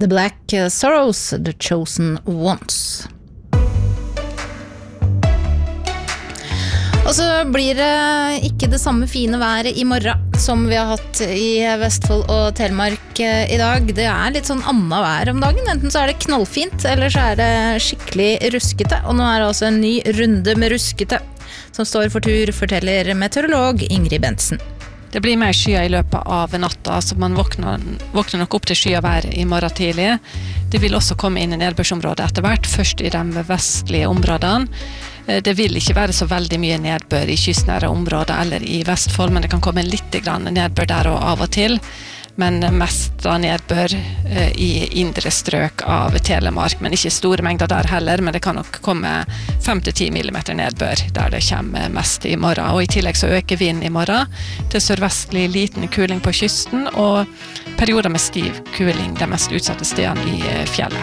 The Black Sorrows, The Chosen Ones. Og så blir det ikke det samme fine været I morgen som vi har hatt I Vestfold og Telemark I dag. Det litt sånn annet vær om dagen. Enten så det knallfint, eller så det skikkelig ruskete. Og nå det altså en ny runde med ruskete som står for tur, forteller meteorolog Ingrid Bentsen. Det blir mer skyer I løpet av natta, så man våkner nok opp til skyavær I morgen tidlig. Det vil også komme inn I nedbørsområdet etter hvert, først I de vestlige områdene. Det vil ikke være så veldig mye nedbør I kystnære områder eller I Vestfold, men det kan komme litt grann nedbør der og av og til. Men mest da nedbør I indre strøk av Telemark, men ikke store mengder der heller, men det kan nok komme 5-10 millimeter nedbør der det kommer mest I morgen. Og I tillegg så øker vinden I morgen til sørvestlig liten kuling på kysten, og perioder med stiv kuling de mest utsatte stedene I fjellet.